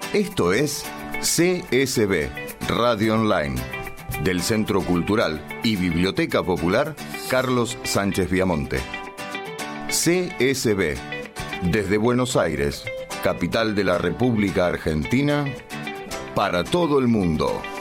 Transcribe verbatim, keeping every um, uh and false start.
Esto es C S B, Radio Online, del Centro Cultural y Biblioteca Popular Carlos Sánchez Viamonte. C S B, desde Buenos Aires, capital de la República Argentina, para todo el mundo.